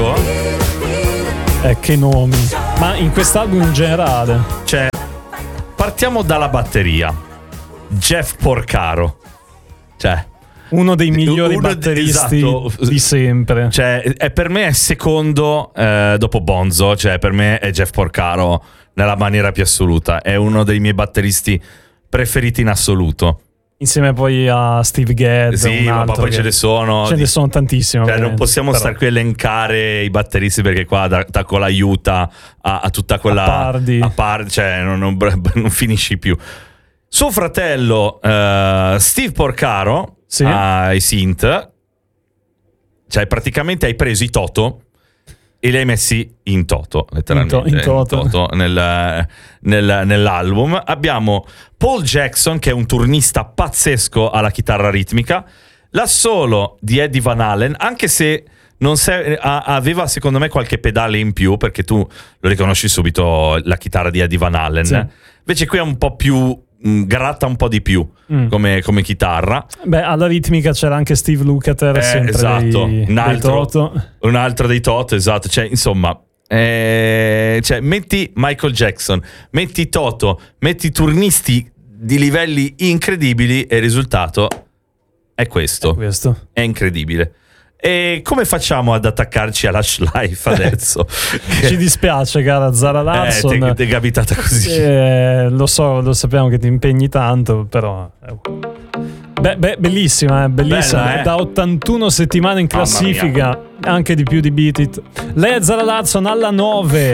Ecco. Che nomi. Ma in quest'album in generale. Cioè, partiamo dalla batteria. Jeff Porcaro. Cioè, uno dei migliori batteristi esatto, di sempre. Cioè, per me è secondo dopo Bonzo. Cioè, per me è Jeff Porcaro nella maniera più assoluta. È uno dei miei batteristi preferiti in assoluto. Insieme poi a Steve Gadd. Sì, ma poi ce ne sono. Ce ne sono tantissimi. Cioè, non possiamo stare qui a elencare i batteristi, perché qua da con l'aiuta a tutta quella. A Pardi, cioè, non finisci più. Suo fratello Steve Porcaro, sì, ai synth, cioè praticamente hai preso i Toto e li hai messi in toto, letteralmente in toto nell'album. Abbiamo Paul Jackson, che è un turnista pazzesco alla chitarra ritmica, l'assolo di Eddie Van Halen, anche se aveva secondo me qualche pedale in più, perché tu lo riconosci subito la chitarra di Eddie Van Halen, sì. Invece qui è un po' più gratta un po' di più come chitarra. Beh, alla ritmica c'era anche Steve Lukather, sempre esatto, dei Toto. Un altro dei Toto, esatto. Cioè, insomma, cioè, metti Michael Jackson, metti Toto, metti turnisti di livelli incredibili e il risultato è questo. È incredibile. E come facciamo ad attaccarci a Lush Life adesso? Ci dispiace, cara Zara Larsson. Ti è capitata così. Lo so, lo sappiamo che ti impegni tanto, però. Bellissima, bellissima. Bella, Da 81 settimane in classifica, anche di più di Beat It. Lei è Zara Larsson alla 9.